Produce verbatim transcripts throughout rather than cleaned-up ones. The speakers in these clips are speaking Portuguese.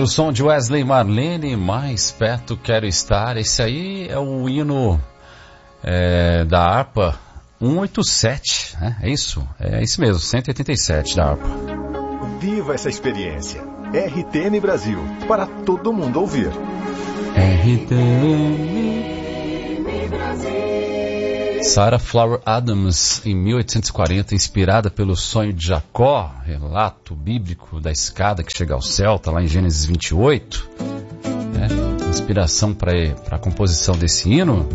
No som de Wesley Marlene, Mais Perto Quero Estar. Esse aí é o hino é, da harpa cento e oitenta e sete, né? É isso? É isso mesmo, cento e oitenta e sete da harpa. Viva essa experiência. R T M Brasil, para todo mundo ouvir. R T M Brasil. Sarah Flower Adams, em mil oitocentos e quarenta, inspirada pelo sonho de Jacó, relato bíblico da escada que chega ao céu, está lá em Gênesis vinte e oito, né? Inspiração para a composição desse hino,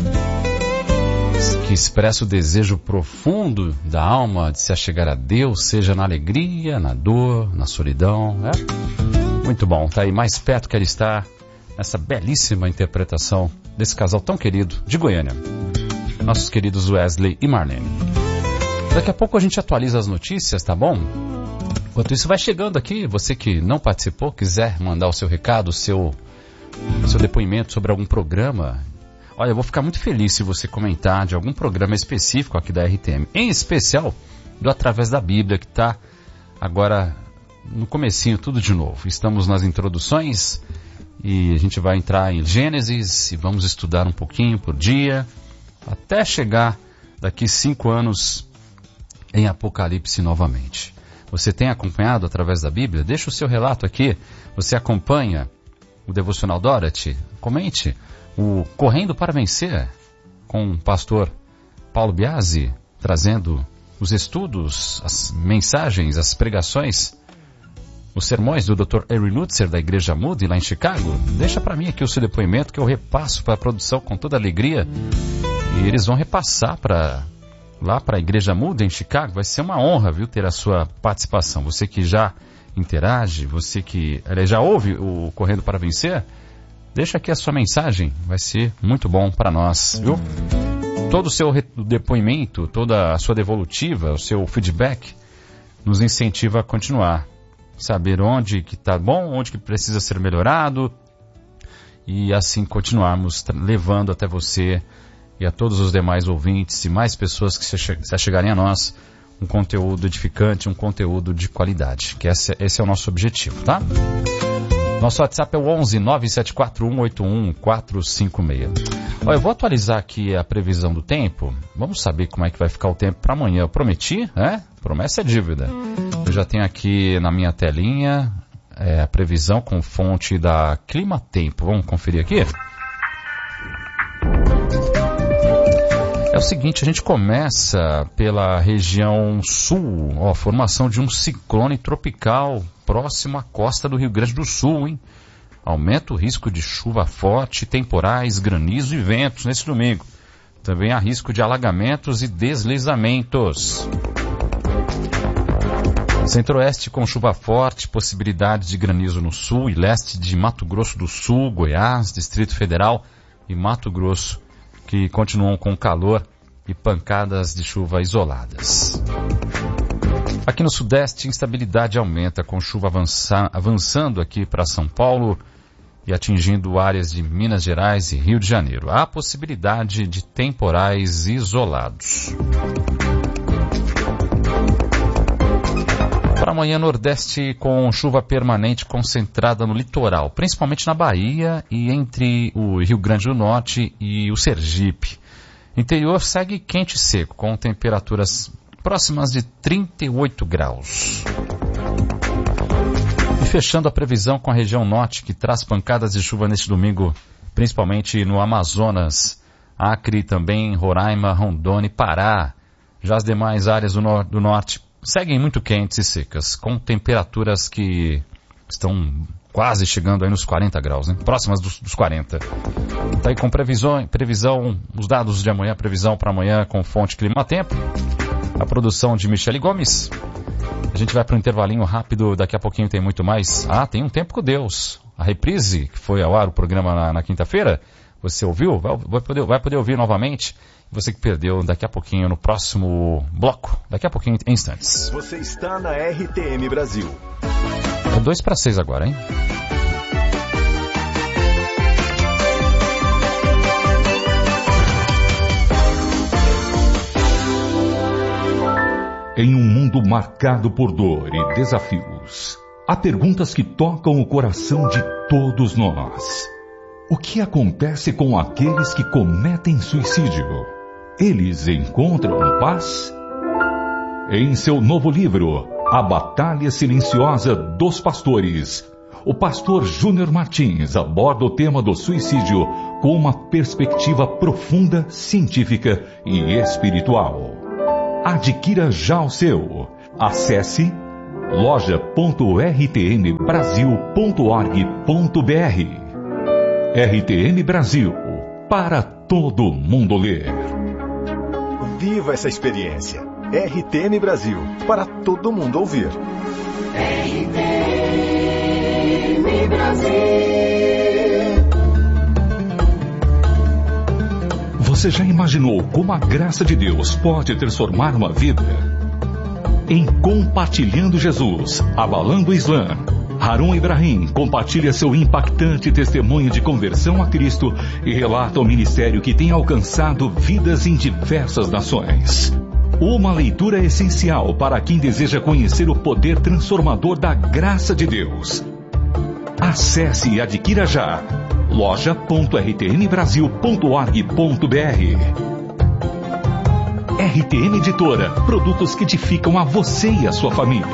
que expressa o desejo profundo da alma de se achegar a Deus, seja na alegria, na dor, na solidão, né? Muito bom, tá aí, Mais Perto Quero Estar, essa belíssima interpretação desse casal tão querido de Goiânia, nossos queridos Wesley e Marlene. Daqui a pouco a gente atualiza as notícias, tá bom? Enquanto isso, vai chegando aqui, você que não participou, quiser mandar o seu recado, o seu, o seu depoimento sobre algum programa. Olha, eu vou ficar muito feliz se você comentar de algum programa específico aqui da R T M, em especial do Através da Bíblia, que está agora no comecinho, tudo de novo. Estamos nas introduções e a gente vai entrar em Gênesis e vamos estudar um pouquinho por dia, até chegar daqui cinco anos em Apocalipse novamente. Você tem acompanhado através da Bíblia? Deixa o seu relato aqui. Você acompanha o Devocional Dorothy? Comente o Correndo para Vencer com o pastor Paulo Biasi, trazendo os estudos, as mensagens, as pregações, os sermões do doutor Henry Nutzer da Igreja Moody lá em Chicago. Deixa para mim aqui o seu depoimento que eu repasso para a produção com toda alegria. E eles vão repassar para lá para a Igreja Moody em Chicago. Vai ser uma honra, viu, ter a sua participação. Você que já interage, você que aliás, já ouve o Correndo para Vencer, deixa aqui a sua mensagem. Vai ser muito bom para nós, viu? Todo o seu depoimento, toda a sua devolutiva, o seu feedback nos incentiva a continuar. Saber onde que está bom, onde que precisa ser melhorado e assim continuarmos levando até você e a todos os demais ouvintes e mais pessoas que se chegarem a nós um conteúdo edificante, um conteúdo de qualidade, que esse, esse é o nosso objetivo, tá? Nosso WhatsApp é o onze nove sete quatro um oito um quatro cinco seis. Olha, eu vou atualizar aqui a previsão do tempo. Vamos saber como é que vai ficar o tempo para amanhã. Eu prometi, né? Promessa é dívida. Eu já tenho aqui na minha telinha é, a previsão com fonte da Clima Tempo. Vamos conferir aqui? É o seguinte, a gente começa pela região sul, ó, formação de um ciclone tropical próximo à costa do Rio Grande do Sul, hein? Aumenta o risco de chuva forte, temporais, granizo e ventos nesse domingo. Também há risco de alagamentos e deslizamentos. Centro-oeste com chuva forte, possibilidade de granizo no sul e leste de Mato Grosso do Sul, Goiás, Distrito Federal e Mato Grosso, que continuam com calor e pancadas de chuva isoladas. Aqui no sudeste, instabilidade aumenta, com chuva avança, avançando aqui para São Paulo e atingindo áreas de Minas Gerais e Rio de Janeiro. Há possibilidade de temporais isolados. Para amanhã, nordeste com chuva permanente concentrada no litoral, principalmente na Bahia e entre o Rio Grande do Norte e o Sergipe. Interior segue quente e seco, com temperaturas próximas de trinta e oito graus. E fechando a previsão com a região norte, que traz pancadas de chuva neste domingo, principalmente no Amazonas, Acre, também Roraima, Rondônia e Pará. Já as demais áreas do, nor- do norte seguem muito quentes e secas, com temperaturas que estão quase chegando aí nos quarenta graus, né? Próximas dos, dos quarenta. Tá aí com previsão, previsão, os dados de amanhã, previsão para amanhã com fonte Clima Tempo. A produção de Michele Gomes. A gente vai para um intervalinho rápido, daqui a pouquinho tem muito mais. Ah, tem Um Tempo com Deus. A reprise, que foi ao ar o programa na, na quinta-feira, você ouviu? Vai, vai, poder, vai poder ouvir novamente. Você que perdeu, daqui a pouquinho no próximo bloco. Daqui a pouquinho, em instantes. Você está na R T M Brasil. É dois para seis agora, hein? Em um mundo marcado por dor e desafios, Há perguntas que tocam o coração de todos nós. O que acontece com aqueles que cometem suicídio? Eles encontram paz? Em seu novo livro, A Batalha Silenciosa dos Pastores, o pastor Júnior Martins aborda o tema do suicídio com uma perspectiva profunda, científica e espiritual. Adquira já o seu. Acesse loja ponto r t m brasil ponto org ponto b r. R T M Brasil, para todo mundo ler. Viva essa experiência. R T M Brasil, para todo mundo ouvir. R T M Brasil. Você já imaginou como a graça de Deus pode transformar uma vida? Em Compartilhando Jesus, Abalando o Islã, Harun Ibrahim compartilha seu impactante testemunho de conversão a Cristo e relata o ministério que tem alcançado vidas em diversas nações. Uma leitura essencial para quem deseja conhecer o poder transformador da graça de Deus. Acesse e adquira já loja ponto r t m brasil ponto org ponto b r. R T M Editora, produtos que edificam a você e a sua família.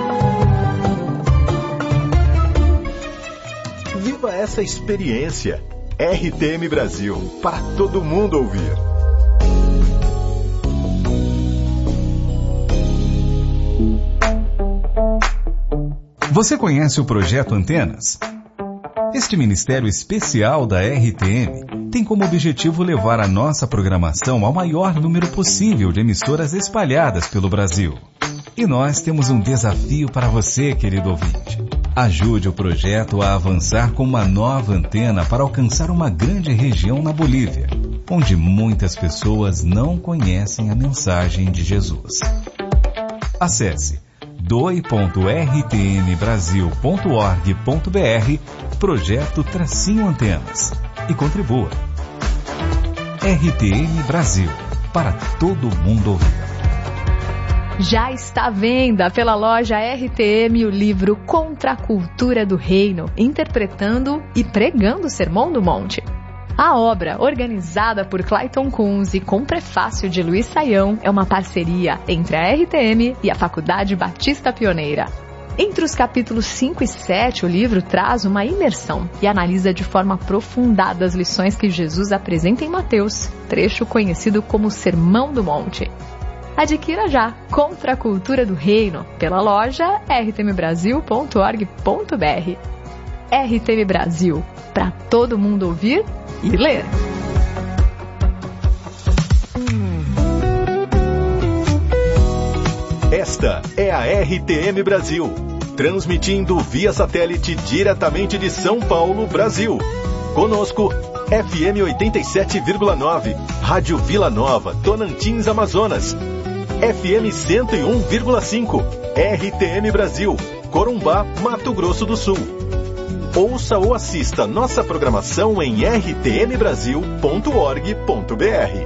Viva essa experiência. R T M Brasil, para todo mundo ouvir. Você conhece o Projeto Antenas? Este ministério especial da R T M tem como objetivo levar a nossa programação ao maior número possível de emissoras espalhadas pelo Brasil. E nós temos um desafio para você, querido ouvinte. Ajude o projeto a avançar com uma nova antena para alcançar uma grande região na Bolívia, onde muitas pessoas não conhecem a mensagem de Jesus. Acesse doe ponto r t m brasil ponto org ponto b r, projeto Tracinho Antenas, e contribua. R T M Brasil, para todo mundo ouvir. Já está à venda pela loja R T M o livro Contra a Cultura do Reino, interpretando e pregando o Sermão do Monte. A obra, organizada por Clayton Kunz e com prefácio de Luiz Saião, é uma parceria entre a R T M e a Faculdade Batista Pioneira. Entre os capítulos cinco e sete, o livro traz uma imersão e analisa de forma aprofundada as lições que Jesus apresenta em Mateus, trecho conhecido como Sermão do Monte. Adquira já Contra a Cultura do Reino pela loja r t m brasil ponto org ponto b r. R T M Brasil, para todo mundo ouvir e ler. Esta é a R T M Brasil, transmitindo via satélite diretamente de São Paulo, Brasil. Conosco, F M oitenta e sete vírgula nove, Rádio Vila Nova, Tonantins, Amazonas. F M cento e um vírgula cinco, R T M Brasil, Corumbá, Mato Grosso do Sul. Ouça ou assista nossa programação em r t m brasil ponto org ponto b r.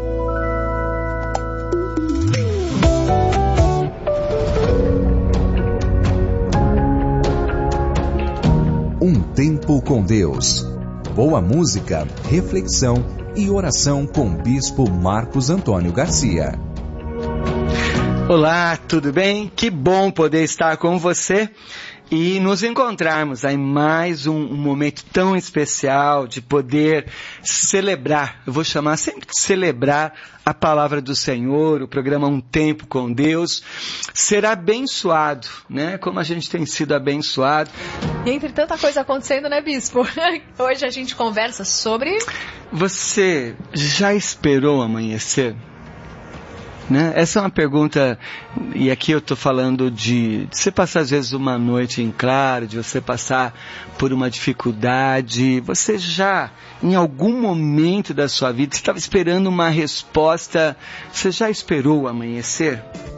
Um tempo com Deus. Boa música, reflexão e oração com o Bispo Marcos Antônio Garcia. Olá, tudo bem? Que bom poder estar com você e nos encontrarmos em mais um, um momento tão especial de poder celebrar, eu vou chamar sempre de celebrar a palavra do Senhor, o programa Um Tempo com Deus, ser abençoado, né? Como a gente tem sido abençoado. E entre tanta coisa acontecendo, né, Bispo? Hoje a gente conversa sobre... Você já esperou amanhecer? Né? Essa é uma pergunta, e aqui eu estou falando de, de você passar às vezes uma noite em claro, de você passar por uma dificuldade. Você já, em algum momento da sua vida, você estava esperando uma resposta, você já esperou o amanhecer?